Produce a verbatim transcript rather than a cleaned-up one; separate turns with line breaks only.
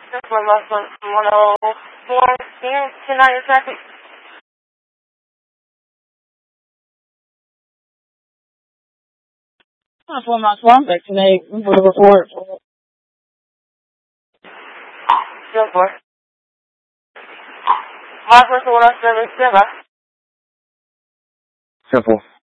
Just one last one. one oh four, can you turn on your traffic? That's one last one. Back to the report. Go for it. Mark, what's the one oh seven, Simba?
Simple.